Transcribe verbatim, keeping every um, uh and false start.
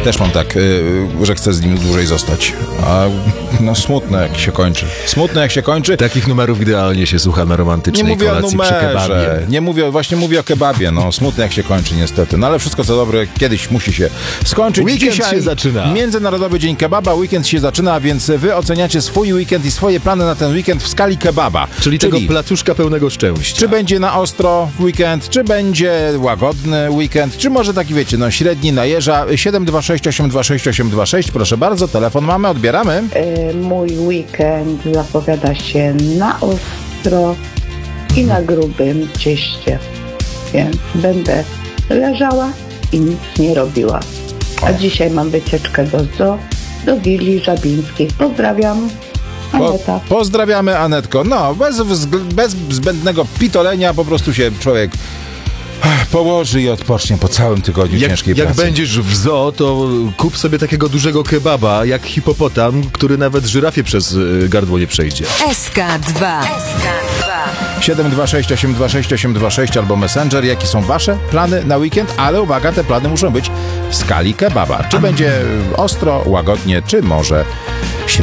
Też mam tak, yy, że chcę z nim dłużej zostać. A no smutne jak się kończy. Smutne jak się kończy. Takich numerów idealnie się słucha na romantycznej Nie mówię o kolacji przy kebabie. numerze. Nie mówię, właśnie mówię o kebabie. No smutne jak się kończy niestety. No ale wszystko co dobre kiedyś musi się skończyć. Weekend Dzisiaj się zaczyna. Międzynarodowy Dzień Kebaba. Weekend się zaczyna, więc wy oceniacie swój weekend i swoje plany na ten weekend w skali kebaba. Czyli, Czyli tego placuszka pełnego szczęścia. Czy będzie na ostro weekend, czy będzie łagodny weekend, czy może taki wiecie, no średni na jeża. siedem dwa sześć osiem dwa sześć osiem dwa sześć, proszę bardzo, telefon mamy, odbieramy. Yy, mój weekend zapowiada się na ostro i na grubym cieście, więc będę leżała i nic nie robiła. A dzisiaj mam wycieczkę do zoo, do willi żabińskich. Pozdrawiam. Aneta. Po, pozdrawiamy, Anetko. No, bez, bez zbędnego pitolenia po prostu się człowiek położy i odpocznie po całym tygodniu jak, ciężkiej jak pracy. Jak będziesz w zoo, to kup sobie takiego dużego kebaba, jak hipopotam, który nawet żyrafie przez gardło nie przejdzie. S K dwa. siedem dwa sześć osiem dwa sześć osiem dwa sześć albo Messenger. Jakie są wasze plany na weekend? Ale uwaga, te plany muszą być w skali kebaba. Czy będzie ostro, łagodnie, czy może średnio.